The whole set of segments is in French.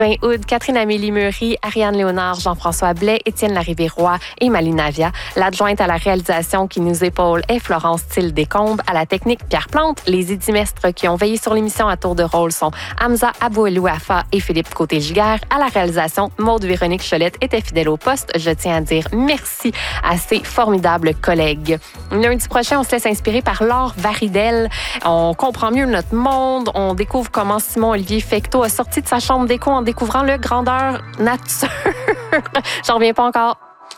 Oud, Catherine-Amélie Meury, Ariane Léonard, Jean-François Blais, Étienne Larrivée-Roy et Maline Navia. L'adjointe à la réalisation qui nous épaule est Florence Thill-Descombes. À la technique, Pierre Plante. Les édimestres qui ont veillé sur l'émission à tour de rôle sont Hamza Abouelouafa et Philippe Côté-Giguère. À la réalisation, Maude-Véronique Cholette était fidèle au poste. Je tiens à dire merci à ses formidables collègues. Lundi prochain, on se laisse inspirer par Laure Varidel. On comprend mieux notre monde. On découvre comment Simon-Olivier Fecteau a sorti de sa chambre d'écho en découvrant le grandeur nature. J'en reviens pas encore.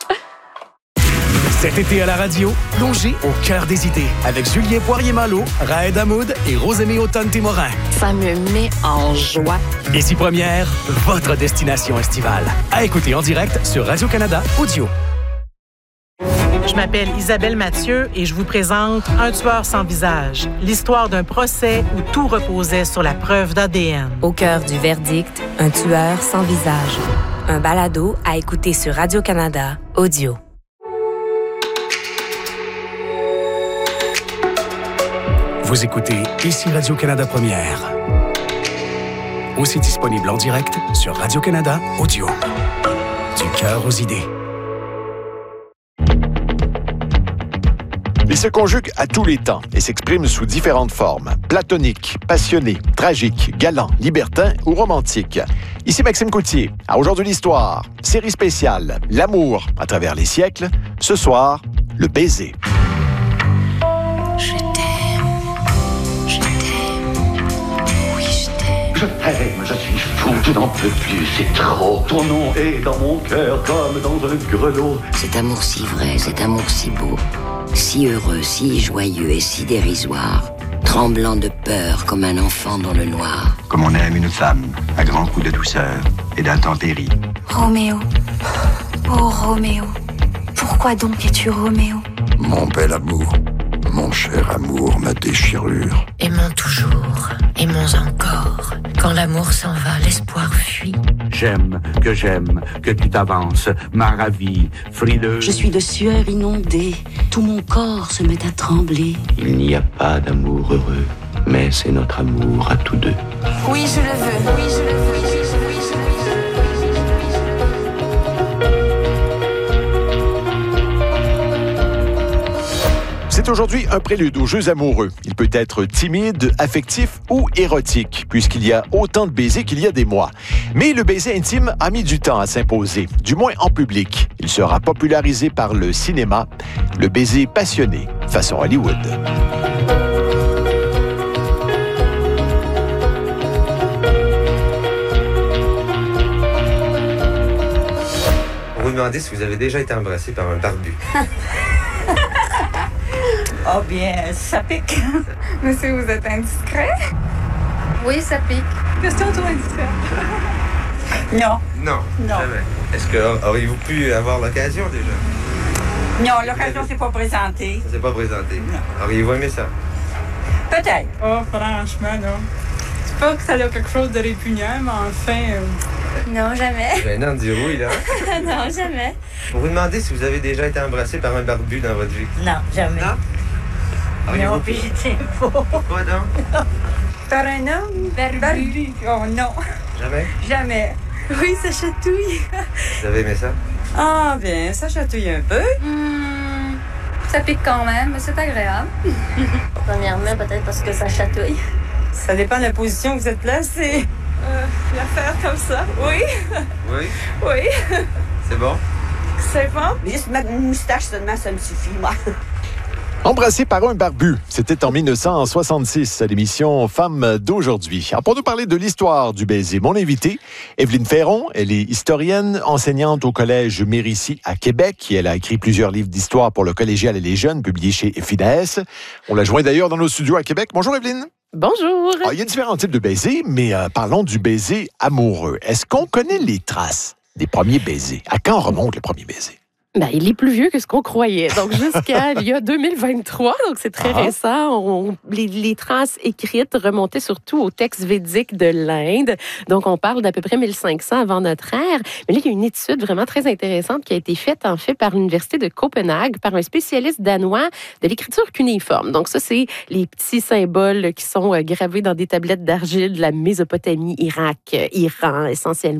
Cet été à la radio, plongez au cœur des idées avec Julien Poirier-Malo, Raed Hamoud et Rosemée Automne-Témorin. Ça me met en joie. Ici Première, votre destination estivale. À écouter en direct sur Radio-Canada Audio. Je m'appelle Isabelle Mathieu et je vous présente Un tueur sans visage, l'histoire d'un procès où tout reposait sur la preuve d'ADN. Au cœur du verdict, Un tueur sans visage. Un balado à écouter sur Radio-Canada Audio. Vous écoutez Ici Radio-Canada Première. Aussi disponible en direct sur Radio-Canada Audio. Du cœur aux idées. Il se conjugue à tous les temps et s'exprime sous différentes formes. Platonique, passionné, tragique, galant, libertin ou romantique. Ici Maxime Coutier. À Aujourd'hui l'Histoire, série spéciale, l'amour à travers les siècles. Ce soir, le baiser. Je t'aime, je suis fou, je n'en peux plus, c'est trop. Ton nom est dans mon cœur comme dans un grelot. Cet amour si vrai, cet amour si beau, si heureux, si joyeux et si dérisoire, tremblant de peur comme un enfant dans le noir. Comme on aime une femme, à grands coups de douceur et d'intempéries. Roméo, oh Roméo, pourquoi donc es-tu Roméo? Mon bel amour, mon cher amour, ma déchirure. Aimons toujours, aimons encore. Quand l'amour s'en va, l'espoir fuit. J'aime, que tu t'avances, ma ravie, frileuse. Je suis de sueur inondée, tout mon corps se met à trembler. Il n'y a pas d'amour heureux, mais c'est notre amour à tous deux. Oui, je le veux, oui, je le veux. C'est aujourd'hui un prélude aux jeux amoureux. Il peut être timide, affectif ou érotique, puisqu'il y a autant de baisers qu'il y a des mois. Mais le baiser intime a mis du temps à s'imposer, du moins en public. Il sera popularisé par le cinéma, le baiser passionné, façon Hollywood. On vous demandez si vous avez déjà été embrassé par un barbu. Oh bien, ça pique. Monsieur, vous êtes indiscret? Oui, ça pique. Question trop indiscrète. Non. Non, jamais. Est-ce que auriez-vous pu avoir l'occasion déjà? Non, l'occasion s'est pas présentée. Ça s'est pas présenté? Non. Auriez-vous aimé ça? Peut-être. Oh, franchement, non. C'est pas que ça a quelque chose de répugnant, mais enfin... Non, jamais. Gênant de dire oui, là. Non, jamais. On vous demandez si vous avez déjà été embrassé par un barbu dans votre vie? Non, jamais. Non? Non, puis j'étais pas. Pourquoi donc? Par un homme? Barbu. Oh non. Jamais? Jamais. Oui, ça chatouille. Vous avez aimé ça? Ah, bien, ça chatouille un peu. Ça pique quand même, mais c'est agréable. Premièrement, peut-être parce que ça chatouille. Ça dépend de la position que vous êtes placée. L'affaire comme ça, oui. Oui? Oui. C'est bon? C'est bon? Juste ma moustache seulement, ça me suffit, moi. Embrassé par un barbu, c'était en 1966 à l'émission Femmes d'aujourd'hui. Alors, pour nous parler de l'histoire du baiser, mon invitée, Evelyne Ferron, elle est historienne, enseignante au Collège Mérisy à Québec. Elle a écrit plusieurs livres d'histoire pour le collégial et les jeunes, publiés chez FIDES. On l'a joint d'ailleurs dans nos studios à Québec. Bonjour Evelyne. Bonjour. Alors, il y a différents types de baisers, mais parlons du baiser amoureux. Est-ce qu'on connaît les traces des premiers baisers? À quand remonte le premier baiser? Ben, il est plus vieux que ce qu'on croyait. Donc, jusqu'à il y a 2023, donc c'est très récent, les traces écrites remontaient surtout aux textes védiques de l'Inde. Donc, on parle d'à peu près 1500 avant notre ère. Mais là, il y a une étude vraiment très intéressante qui a été faite, en fait, par l'Université de Copenhague, par un spécialiste danois de l'écriture cunéiforme. Donc, ça, c'est les petits symboles qui sont gravés dans des tablettes d'argile de la Mésopotamie, Irak, Iran, essentiellement.